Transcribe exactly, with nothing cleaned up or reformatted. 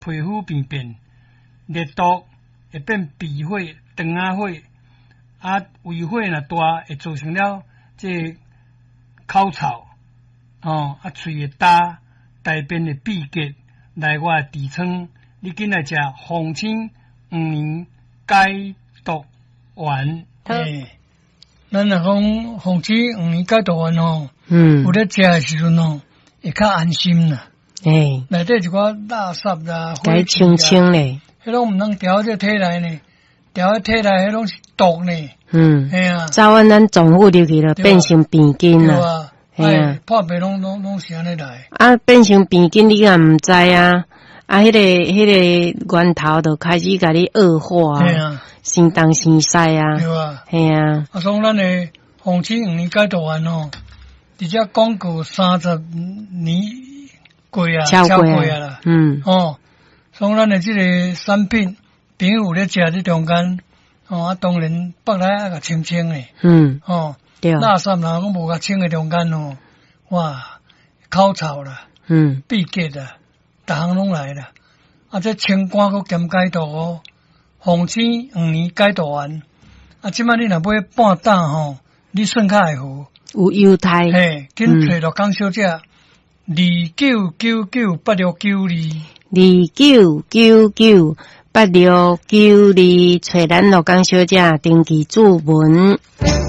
皮肤病变，热毒会变鼻火、肠仔火，啊，胃火若大会造成了这口臭，哦，啊，喙会焦，大便会闭结，内外痔疮。你紧来食红青五年解毒丸。 诶，咱若讲红青五年解毒丸吼， 嗯， 有咧食诶时阵吼，会较安心啦。 诶， 内底一寡垃圾啦， 该清清咧， 迄种毋通调这体内呢，调喺体内迄种是毒呢。 嗯， 系啊， 早晚咱总入入去了，变成病菌对啦， 啊，哎，破病拢拢拢是安尼来。 啊，变成病菌你也毋知啊，啊，迄、那个迄、那个源头就开始甲你恶化啊， 啊生东生西啊， 对啊， 系啊， 啊，所以咱的红青五年解毒丸吼，直接广告三十年过啊， 超过过啊啦， 嗯， 哦，所以咱的这个产品，朋友咧食这中间，哦，啊，当然北来啊，甲清清诶， 嗯， 哦， 对， 垃圾若讲无甲清诶中间哦，哇，口臭啦， 嗯， 闭结啦，逐项拢来啦，啊，这清肝佮兼解毒哦，红青五年解毒丸，啊，即摆你若买半担吼，你算较会好， 有犹太， 嘿，紧找着江小姐，二九九九八六九二， 二九九九八六九二，找咱罗江小姐登记注文。